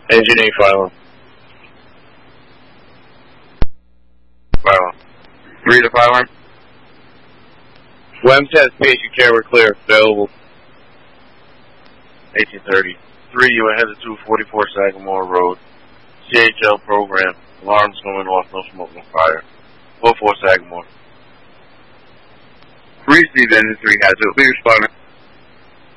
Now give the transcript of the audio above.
Engine 8 filing. Filing. Read the filing. WEM test patient care, we're clear. Available. 1830. 3, you are headed to 44 Sagamore Road. CHL program. Alarms going off, no smoke, no fire. 44 Sagamore. Received engine 3 has it. Be responding.